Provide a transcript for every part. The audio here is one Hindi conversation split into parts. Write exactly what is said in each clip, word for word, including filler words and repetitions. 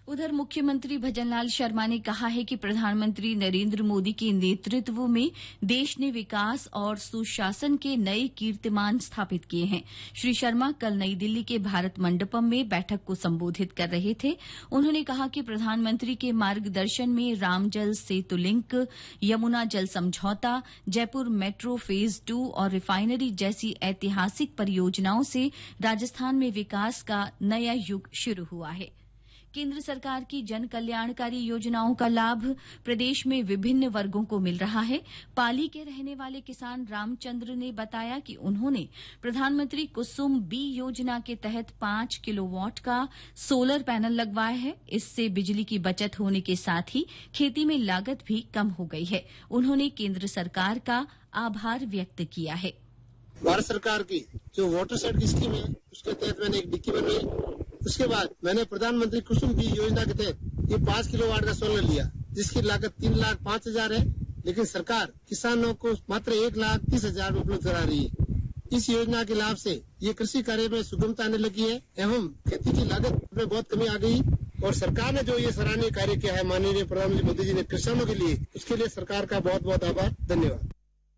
उधर मुख्यमंत्री भजनलाल शर्मा ने कहा है कि प्रधानमंत्री नरेंद्र मोदी के नेतृत्व में देश ने विकास और सुशासन के नए कीर्तिमान स्थापित किए हैं। श्री शर्मा कल नई दिल्ली के भारत मंडपम में बैठक को संबोधित कर रहे थे। उन्होंने कहा कि प्रधानमंत्री के मार्गदर्शन में रामजल सेतु लिंक, यमुना जल समझौता, जयपुर मेट्रो फेज टू और रिफाइनरी जैसी ऐतिहासिक परियोजनाओं से राजस्थान में विकास का नया युग शुरू हुआ है। केंद्र सरकार की जन कल्याणकारी योजनाओं का लाभ प्रदेश में विभिन्न वर्गों को मिल रहा है। पाली के रहने वाले किसान रामचंद्र ने बताया कि उन्होंने प्रधानमंत्री कुसुम बी योजना के तहत पांच किलोवाट का सोलर पैनल लगवाया है। इससे बिजली की बचत होने के साथ ही खेती में लागत भी कम हो गई है। उन्होंने केंद्र सरकार का आभार व्यक्त किया है। भारत सरकार की जो वाटर शेड की स्कीम है, उसके तहत मैंने एक डिक्की बनवाई। उसके बाद मैंने प्रधानमंत्री कुसुम बी योजना के तहत ये पाँच किलोवाट का सोलर लिया, जिसकी लागत तीन लाख पाँच हजार है, लेकिन सरकार किसानों को मात्र एक लाख तीस हजार में उपलब्ध करा रही है। इस योजना के लाभ से ये कृषि कार्य में सुगमता आने लगी है एवं खेती की लागत में बहुत कमी आ गई। और सरकार ने जो ये सराहनीय कार्य किया है माननीय प्रधानमंत्री मोदी जी ने किसानों के लिए, उसके लिए सरकार का बहुत बहुत आभार, धन्यवाद।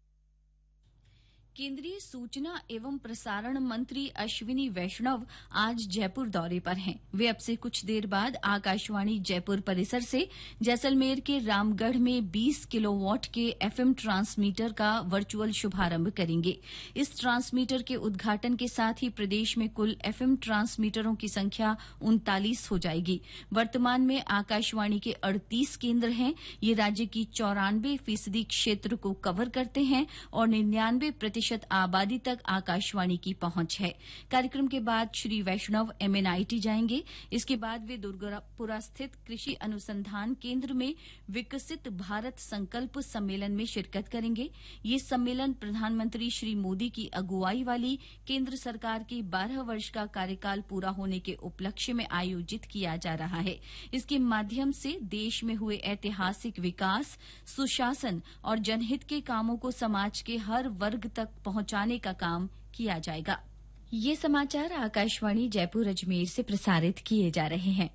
केंद्रीय सूचना एवं प्रसारण मंत्री अश्विनी वैष्णव आज जयपुर दौरे पर हैं। वे अब से कुछ देर बाद आकाशवाणी जयपुर परिसर से जैसलमेर के रामगढ़ में बीस किलोवाट के एफएम ट्रांसमीटर का वर्चुअल शुभारंभ करेंगे। इस ट्रांसमीटर के उद्घाटन के साथ ही प्रदेश में कुल एफएम ट्रांसमीटरों की संख्या उनतालीस हो जाएगी। वर्तमान में आकाशवाणी के अड़तीस केंद्र हैं। ये राज्य की चौरानवे फीसदी क्षेत्र को कवर करते हैं और निन्यानवे प्रतिशत आबादी तक आकाशवाणी की पहुंच है। कार्यक्रम के बाद श्री वैष्णव एमएनआईटी जाएंगे। इसके बाद वे दुर्गापुरा स्थित कृषि अनुसंधान केंद्र में विकसित भारत संकल्प सम्मेलन में शिरकत करेंगे। ये सम्मेलन प्रधानमंत्री श्री मोदी की अगुवाई वाली केंद्र सरकार की बारह वर्ष का कार्यकाल पूरा होने के उपलक्ष्य में आयोजित किया जा रहा है। इसके माध्यम से देश में हुए ऐतिहासिक विकास, सुशासन और जनहित के कामों को समाज के हर वर्ग तक पहुंचाने का काम किया जाएगा। ये समाचार आकाशवाणी जयपुर अजमेर से प्रसारित किए जा रहे हैं।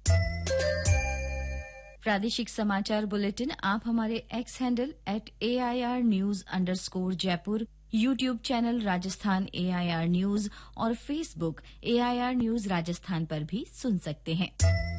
प्रादेशिक समाचार बुलेटिन आप हमारे x handle at AIR news underscore Jaipur, YouTube channel Rajasthan AIR news और फेसबुक एआईआर न्यूज राजस्थान पर भी सुन सकते हैं।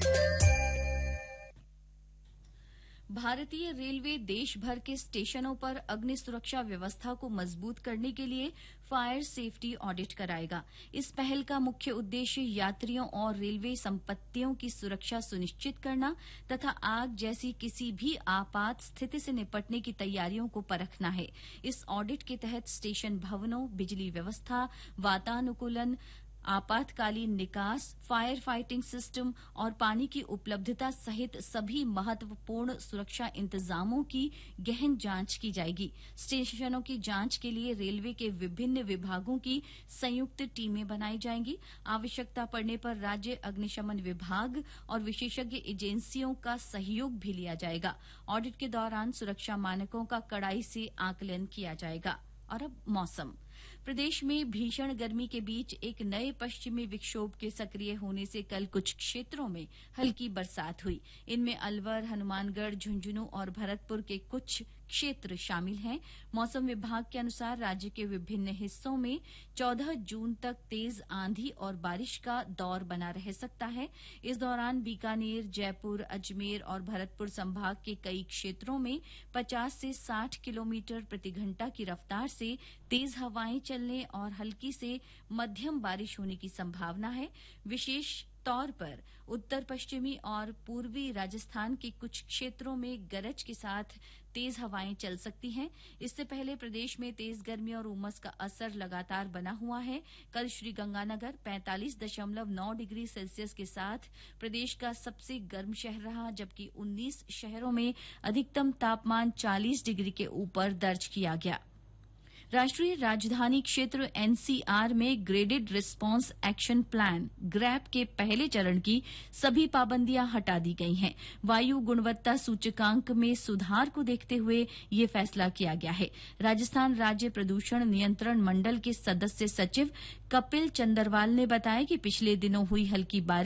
भारतीय रेलवे देश भर के स्टेशनों पर अग्नि सुरक्षा व्यवस्था को मजबूत करने के लिए फायर सेफ्टी ऑडिट कराएगा। इस पहल का मुख्य उद्देश्य यात्रियों और रेलवे संपत्तियों की सुरक्षा सुनिश्चित करना तथा आग जैसी किसी भी आपात स्थिति से निपटने की तैयारियों को परखना है। इस ऑडिट के तहत स्टेशन भवनों, बिजली व्यवस्था, वातानुकूलन, आपातकालीन निकास, फायर फाइटिंग सिस्टम और पानी की उपलब्धता सहित सभी महत्वपूर्ण सुरक्षा इंतजामों की गहन जांच की जाएगी। स्टेशनों की जांच के लिए रेलवे के विभिन्न विभागों की संयुक्त टीमें बनाई जाएंगी। आवश्यकता पड़ने पर राज्य अग्निशमन विभाग और विशेषज्ञ एजेंसियों का सहयोग भी लिया जाएगा। ऑडिट के दौरान सुरक्षा मानकों का कड़ाई से आकलन किया जाएगा। और अब मौसम। प्रदेश में भीषण गर्मी के बीच एक नए पश्चिमी विक्षोभ के सक्रिय होने से कल कुछ क्षेत्रों में हल्की बरसात हुई। इनमें अलवर, हनुमानगढ़, झुंझुनू और भरतपुर के कुछ क्षेत्र शामिल हैं। मौसम विभाग के अनुसार राज्य के विभिन्न हिस्सों में चौदह जून तक तेज आंधी और बारिश का दौर बना रह सकता है। इस दौरान बीकानेर, जयपुर, अजमेर और भरतपुर संभाग के कई क्षेत्रों में पचास से साठ किलोमीटर प्रति घंटा की रफ्तार से तेज हवाएं चलने और हल्की से मध्यम बारिश होने की संभावना है। विशेष तौर पर उत्तर पश्चिमी और पूर्वी राजस्थान के कुछ क्षेत्रों में गरज के साथ तेज हवाएं चल सकती हैं। इससे पहले प्रदेश में तेज गर्मी और उमस का असर लगातार बना हुआ है। कल श्रीगंगानगर पैंतालीस दशमलव नौ डिग्री सेल्सियस के साथ प्रदेश का सबसे गर्म शहर रहा, जबकि उन्नीस शहरों में अधिकतम तापमान चालीस डिग्री के ऊपर दर्ज किया गया। राष्ट्रीय राजधानी क्षेत्र एनसीआर में graded response action plan grab के पहले चरण की सभी पाबंदियां हटा दी गई हैं। वायु गुणवत्ता सूचकांक में सुधार को देखते हुए ये फैसला किया गया है। राजस्थान राज्य प्रदूषण नियंत्रण मंडल के सदस्य सचिव कपिल चंद्रवाल ने बताया कि पिछले दिनों हुई हल्की बारिश